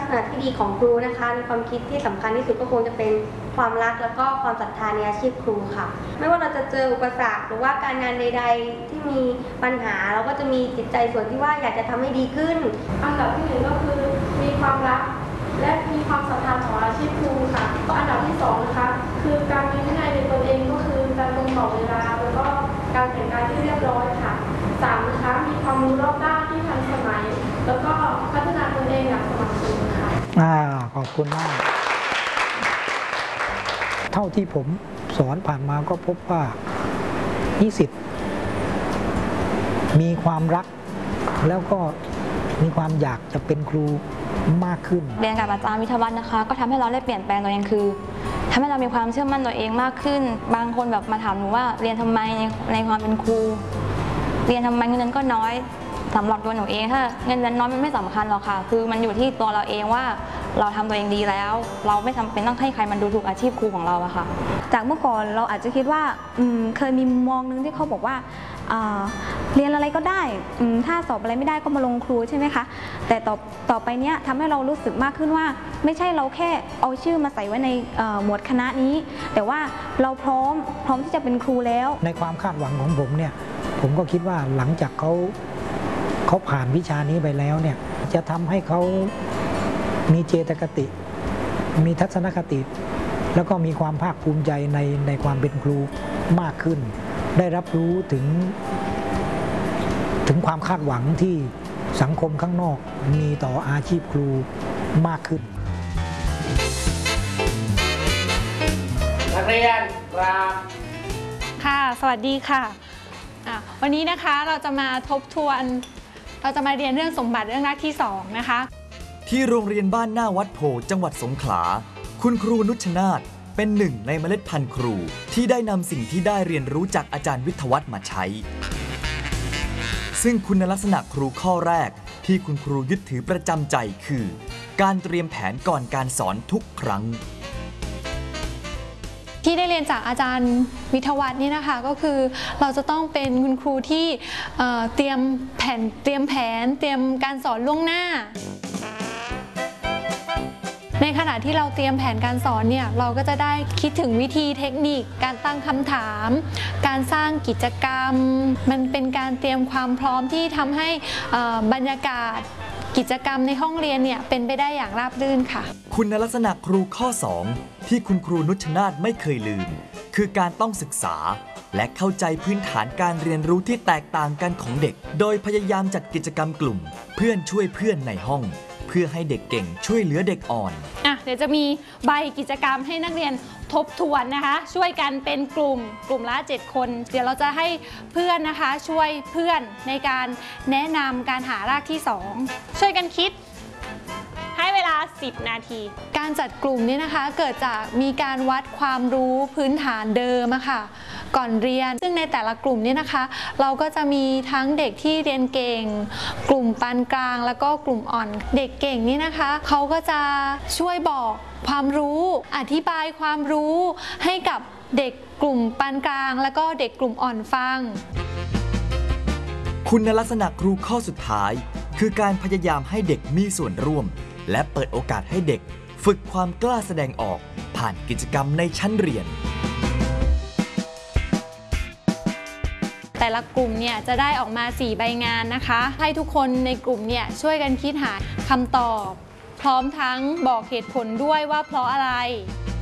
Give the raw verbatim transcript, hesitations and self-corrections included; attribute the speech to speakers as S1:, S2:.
S1: ษณะที่ดีของครูนะคะในความคิดที่สำคัญที่สุดก็คงจะเป็นความรักแล้วก็ความศรัทธาในอาชีพครูค่ะไม่ว่าเราจะเจออุปสรรคหรือว่าการงานใดๆที่มีปัญหาเราก็จะมีจิตใจส่วนที่ว่าอยากจะทำให้ดีขึ้น
S2: อันดับที่หนึ่งก็คือมีความรักและมีความศรัทธาต่ออาชีพครูค่ะก็อันดับที่สองนะคะคือการมีวินัยในตนเองก็คือการตรงต่อเวลาแล้วก็การแต่งกายที่เรียบร้อยค่ะสามนะคะมีความรู้รอบด้านที่ทันสมัยแล้วก็พัฒนาตนเองอย่างสม่ำเสมอค่ะ
S3: อ่าขอบคุณมากเท่าที่ผมสอนผ่านมาก็พบว่านิสิตมีความรักแล้วก็มีความอยากจะเป็นครูมากขึ้น
S4: เรียนกับอาจารย์วิทยาวัฒน์นะคะก็ทำให้เราได้เปลี่ยนแปลงตัวเองคือทำให้เรามีความเชื่อมั่นตัวเองมากขึ้นบางคนแบบมาถามหนูว่าเรียนทำไมในความเป็นครูเรียนทำไมเงินเดือนก็น้อยสำหรับตัวหนูเองถ้าเงินเดือนน้อยมันไม่สำคัญหรอกค่ะคือมันอยู่ที่ตัวเราเองว่าเราทำตัวเองดีแล้วเราไม่จำเป็นต้องให้ใครมันดูถูกอาชีพครูของเราอะค่ะ
S5: จากเมื่อก่อนเราอาจจะคิดว่าเคยมีมุมมองนึงที่เขาบอกว่าเรียนอะไรก็ได้ถ้าสอบอะไรไม่ได้ก็มาลงครูใช่ไหมคะแต่ต่อต่อไปเนี้ยทำให้เรารู้สึกมากขึ้นว่าไม่ใช่เราแค่เอาชื่อมาใส่ไว้ในหมวดคณะนี้แต่ว่าเราพร้อมพร้อมที่จะเป็นครูแล้ว
S3: ในความคาดหวังของผมเนี่ยผมก็คิดว่าหลังจากเขาเขาผ่านวิชานี้ไปแล้วเนี่ยจะทำให้เขามีเจตคติมีทัศนคติแล้วก็มีความภาคภูมิใจในในความเป็นครูมากขึ้นได้รับรู้ถึงถึงความคาดหวังที่สังคมข้างนอกมีต่ออาชีพครูมากขึ้น
S6: นักเรียนครับ
S7: ค่ะสวัสดีค่ะวันนี้นะคะเราจะมาทบทวนเราจะมาเรียนเรื่องสมบัติเรื่องแรกที่สองนะคะ
S8: ที่โรงเรียนบ้านหน้าวัดโพจังหวัดสงขลาคุณครูนุชนาถเป็นหนึ่งในเมล็ดพันธุ์ครูที่ได้นำสิ่งที่ได้เรียนรู้จากอาจารย์วิทยาวัฒน์มาใช้ซึ่งคุณลักษณะครูข้อแรกที่คุณครูยึดถือประจำใจคือการเตรียมแผนก่อนการสอนทุกครั้ง
S7: ที่ได้เรียนจากอาจารย์วิทยาวัฒน์นี่นะคะก็คือเราจะต้องเป็นคุณครูที่เตรียมแผนเตรียมแผนเตรียมการสอนล่วงหน้าในขณะที่เราเตรียมแผนการสอนเนี่ยเราก็จะได้คิดถึงวิธีเทคนิคการตั้งคำถามการสร้างกิจกรรมมันเป็นการเตรียมความพร้อมที่ทำให้บรรยากาศกิจกรรมในห้องเรียนเนี่ยเป็นไปได้อย่างราบรื่นค่ะ
S8: คุณลักษณะครูข้อสองที่คุณครูนุชนาถไม่เคยลืมคือการต้องศึกษาและเข้าใจพื้นฐานการเรียนรู้ที่แตกต่างกันของเด็กโดยพยายามจัดกิจกรรมกลุ่มเพื่อนช่วยเพื่อนในห้องเพื่อให้เด็กเก่งช่วยเหลือเด็กอ่อน
S7: อ่ะเดี๋ยวจะมีใบกิจกรรมให้นักเรียนทบทวนนะคะช่วยกันเป็นกลุ่มกลุ่มละเจ็ดคนเดี๋ยวเราจะให้เพื่อนนะคะช่วยเพื่อนในการแนะนำการหารากที่สองช่วยกันคิดให้เวลาสิบนาทีการจัดกลุ่มนี้นะคะเกิดจากมีการวัดความรู้พื้นฐานเดิมอะค่ะก่อนเรียนซึ่งในแต่ละกลุ่มนี้นะคะเราก็จะมีทั้งเด็กที่เรียนเก่งกลุ่มปานกลางแล้วก็กลุ่มอ่อนเด็กเก่งนี่นะคะเขาก็จะช่วยบอกความรู้อธิบายความรู้ให้กับเด็กกลุ่มปานกลางแล้วก็เด็กกลุ่มอ่อนฟัง
S8: คุณลักษณะครูข้อสุดท้ายคือการพยายามให้เด็กมีส่วนร่วมและเปิดโอกาสให้เด็กฝึกความกล้าแสดงออกผ่านกิจกรรมในชั้นเรียน
S7: แต่ละกลุ่มเนี่ยจะได้ออกมาสี่ใบงานนะคะให้ทุกคนในกลุ่มเนี่ยช่วยกันคิดหาคำตอบพร้อมทั้งบอกเหตุผลด้วยว่าเพราะอะไร